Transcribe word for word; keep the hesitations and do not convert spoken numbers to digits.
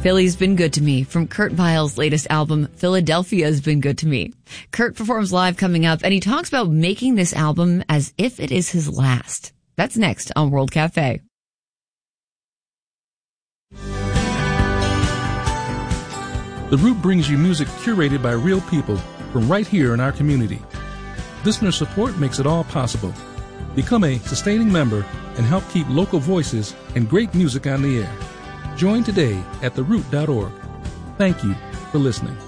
Billy's Been Good to Me from Kurt Vile's latest album, Philadelphia's Been Good to Me. Kurt performs live coming up, and he talks about making this album as if it is his last. That's next on World Cafe. The Root brings you music curated by real people from right here in our community. Listener support makes it all possible. Become a sustaining member and help keep local voices and great music on the air. Join today at the root dot org. Thank you for listening.